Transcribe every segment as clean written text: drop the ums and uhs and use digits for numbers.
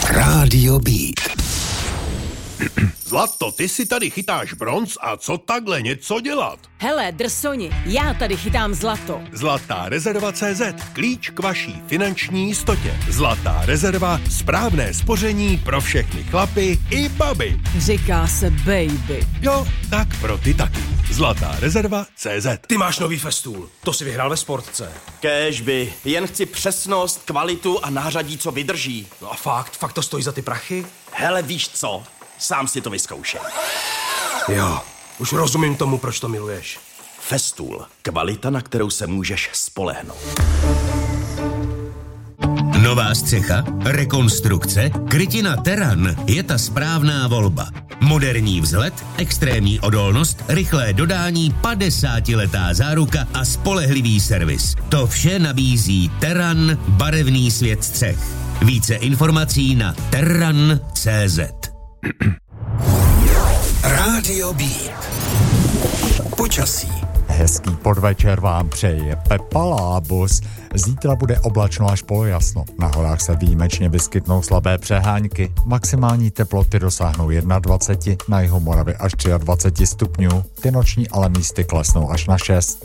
Rádio Beat. Zlato, ty si tady chytáš bronz a co takhle něco dělat? Hele, drsoni, já tady chytám zlato. Zlatá rezerva CZ, klíč k vaší finanční jistotě. Zlatá rezerva, správné spoření pro všechny chlapy i baby. Říká se baby. Jo, tak pro ty taky. Zlatá rezerva CZ. Ty máš nový festůl, to si vyhrál ve Sportce. Kéžby, jen chci přesnost, kvalitu a nářadí, co vydrží. No a fakt to stojí za ty prachy? Hele, víš co? Sám si to vyzkoušej. Jo, už rozumím tomu, proč to miluješ. Festool. Kvalita, na kterou se můžeš spolehnout. Nová střecha, rekonstrukce, krytina Terran je ta správná volba. Moderní vzhled, extrémní odolnost, rychlé dodání, 50letá záruka a spolehlivý servis. To vše nabízí Terran, barevný svět střech. Více informací na terran.cz. Rádio Beat. Počasí. Hezký podvečer vám přeje Pepa Lábus. Zítra bude oblačno až polojasno. Na horách se výjimečně vyskytnou slabé přehánky. Maximální teploty dosáhnou 21, na jihu Moravy až 23 stupňů. Ty noční ale místy klesnou až na 6.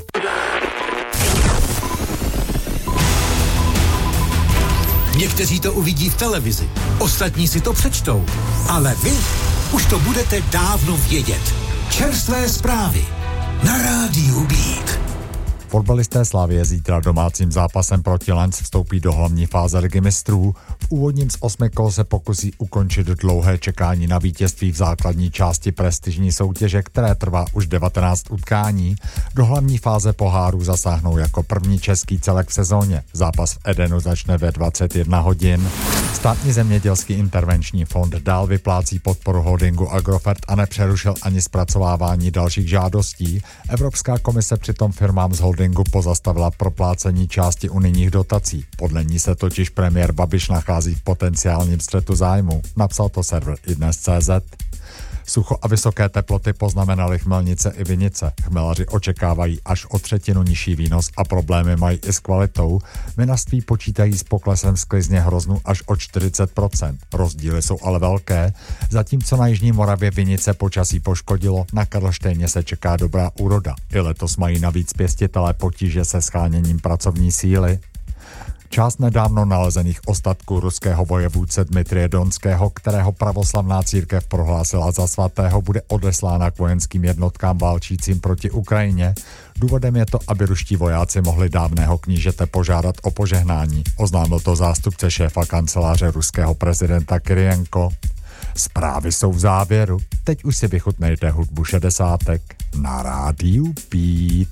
Někteří to uvidí v televizi, ostatní si to přečtou. Ale vy už to budete dávno vědět. Čerstvé zprávy na Rádiu Beat. Fotbalisté Slavie zítra domácím zápasem proti Lens vstoupí do hlavní fáze Ligy mistrů. V úvodním z 8 kol se pokusí ukončit dlouhé čekání na vítězství v základní části prestižní soutěže, které trvá už 19 utkání. Do hlavní fáze poháru zasáhnou jako první český celek v sezóně. Zápas v Edenu začne ve 21 hodin. Státní zemědělský intervenční fond dál vyplácí podporu holdingu Agrofert a nepřerušil ani zpracovávání dalších žádostí. Evropská komise přitom firmám z holdingu pozastavila proplácení části unijních dotací. Podle ní se totiž premiér Babiš nachází v potenciálním střetu zájmu. Napsal to server iDnes.cz. Sucho a vysoké teploty poznamenaly Chmelnice i Vinice. Chmelaři očekávají až o 1/3 nižší výnos a problémy mají i s kvalitou. Vinařství počítají s poklesem sklizně hroznů až o 40%. Rozdíly jsou ale velké. Zatímco na jižní Moravě Vinice počasí poškodilo, na Karlštejně se čeká dobrá úroda. I letos mají navíc pěstitelé potíže se sháněním pracovní síly. Část nedávno nalezených ostatků ruského vojevůdce Dmitrije Donského, kterého pravoslavná církev prohlásila za svatého, bude odeslána k vojenským jednotkám válčícím proti Ukrajině. Důvodem je to, aby ruští vojáci mohli dávného knížete požádat o požehnání. Oznámil to zástupce šéfa kanceláře ruského prezidenta Kyrienko. Zprávy jsou v závěru. Teď už si vychutnejte hudbu 60 na Rádiu Beat.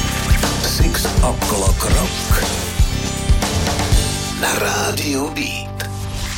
6 o'clock rock na Rádiu Beat.